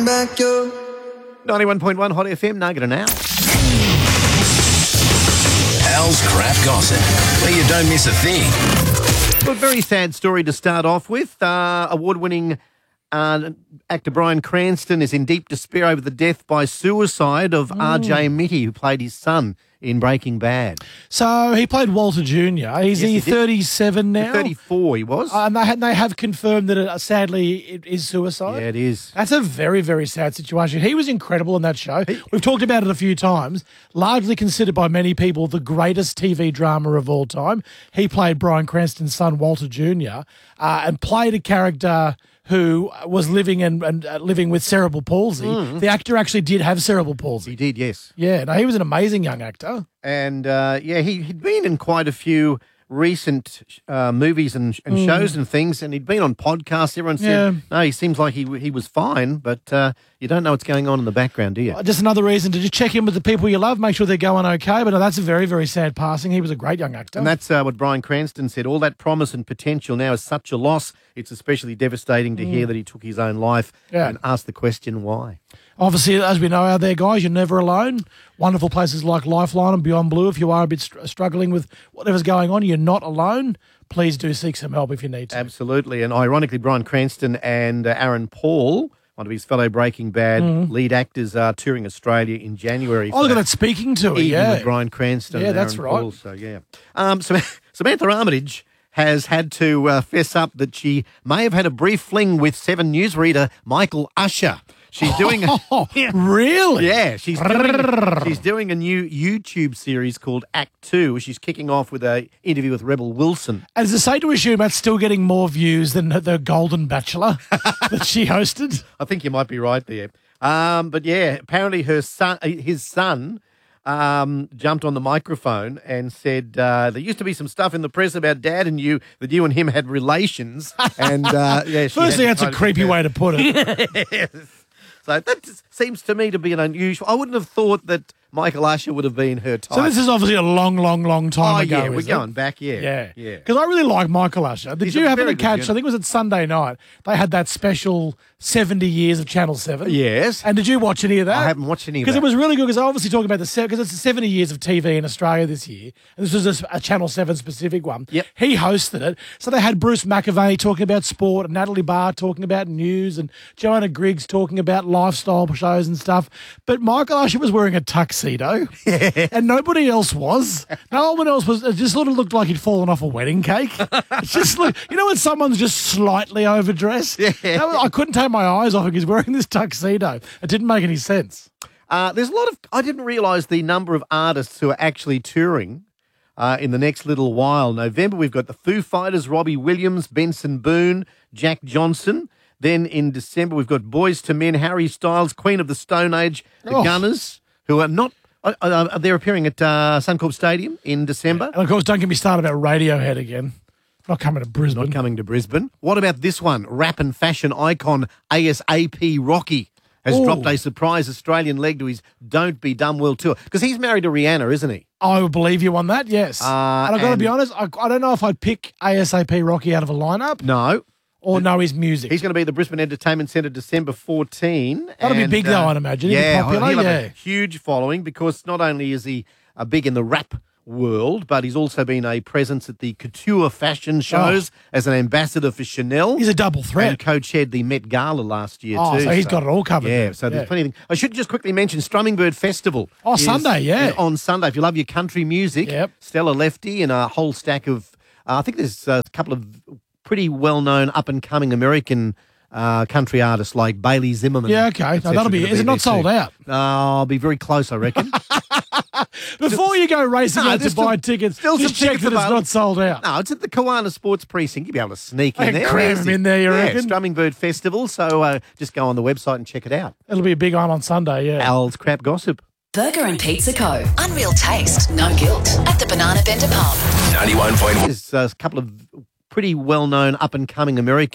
Back you. 91.1 Hot FM, Nugget and Al. Al's Crap Gossip, where you don't miss a thing. Well, a very sad story to start off with. Award-winning actor Bryan Cranston is in deep despair over the death by suicide of R.J. Mitty, who played his son in Breaking Bad. So he played Walter Jr. He's Yes, he did. 37 now. 34 he was. And they have confirmed that sadly it is suicide. Yeah, it is. That's a very, very sad situation. He was incredible in that show. We've talked about it a few times. Largely considered by many people the greatest TV drama of all time. He played Bryan Cranston's son, Walter Jr., and played a character who was living living with cerebral palsy. The actor actually did have cerebral palsy. He did, yes. Yeah, no, he was an amazing young actor. And, he'd been in quite a few recent movies and shows and things, and he'd been on podcasts. Everyone said, no, he seems like he was fine, but you don't know what's going on in the background, do you? Just another reason to just check in with the people you love, make sure they're going okay. But no, that's a very, very sad passing. He was a great young actor. And that's what Bryan Cranston said. All that promise and potential now is such a loss. It's especially devastating to hear that he took his own life and asked the question, why? Obviously, as we know out there, guys, you're never alone. Wonderful places like Lifeline and Beyond Blue. If you are a bit struggling with whatever's going on, you're not alone. Please do seek some help if you need to. Absolutely. And ironically, Bryan Cranston and Aaron Paul, one of his fellow Breaking Bad lead actors, are touring Australia in January. Oh, look at that, speaking to it, Evening with Bryan Cranston and that's Aaron right. Paul. So, yeah. Samantha Armitage has had to fess up that she may have had a brief fling with 7 News reader Michael Usher. She's doing really? Yeah, she's doing a new YouTube series called Act 2. She's kicking off with an interview with Rebel Wilson. And is it safe to assume that's still getting more views than the Golden Bachelor that she hosted? I think you might be right there. But yeah, apparently his son jumped on the microphone and said there used to be some stuff in the press about Dad and you, that you and him had relations. And Firstly, that's a creepy way to put it. Yes. So that seems to me to be an unusual. I wouldn't have thought that Michael Usher would have been her type. So this is obviously a long, long, long time ago. Yeah, we're going back. Yeah. Because I really like Michael Usher. Did you happen to catch? I think it was at Sunday night. They had that special 70 years of Channel 7. Yes. And did you watch any of that? I haven't watched any of that. Because it was really good. Because obviously talking about because it's the 70 years of TV in Australia this year, and this was a Channel 7 specific one. Yep. He hosted it. So they had Bruce McAvaney talking about sport, and Natalie Barr talking about news, and Joanna Griggs talking about lifestyle shows and stuff. But Michael Usher was wearing a tuxedo. And nobody else was. No one else was. It just sort of looked like he'd fallen off a wedding cake. It's just like, you know when someone's just slightly overdressed? Yeah. I couldn't take my eyes off him. He's wearing this tuxedo. It didn't make any sense. There's a lot of. I didn't realise the number of artists who are actually touring in the next little while. November, we've got the Foo Fighters, Robbie Williams, Benson Boone, Jack Johnson. Then in December, we've got Boyz II Men, Harry Styles, Queen of the Stone Age, the Gunners, who are not. They're appearing at Suncorp Stadium in December. And, of course, don't get me started about Radiohead again. Not coming to Brisbane. Not coming to Brisbane. What about this one? Rap and fashion icon ASAP Rocky has dropped a surprise Australian leg to his Don't Be Dumb World Tour. Because he's married to Rihanna, isn't he? I would believe you on that, yes. And I've got to be honest, I don't know if I'd pick ASAP Rocky out of a lineup. No. Or know his music. He's going to be at the Brisbane Entertainment Centre December 14. That'll be big though, I'd imagine. Yeah, popular, he'll have a huge following because not only is he big in the rap world, but he's also been a presence at the couture fashion shows as an ambassador for Chanel. He's a double threat. And co-chaired the Met Gala last year too. So he's got it all covered. Yeah, so there's plenty of things. I should just quickly mention Strummingbird Festival. Sunday, is on Sunday. If you love your country music, Stella Lefty and a whole stack of, I think there's a couple of pretty well-known up-and-coming American country artists like Bailey Zimmerman. Yeah, okay. No, that'll be. Is it not sold out? I'll be very close, I reckon. Before you go racing out to buy tickets, just check that it's not sold out. No, it's at the Kiwana Sports Precinct. You'll be able to sneak in there. Cram them in there, you reckon? Strummingbird Festival. So just go on the website and check it out. It'll be a big one on Sunday, yeah. Al's Crap Gossip. Burger and Pizza Co. Unreal taste, no guilt. At the Banana Bender Pub. 91.1. There's a couple of pretty well-known up-and-coming American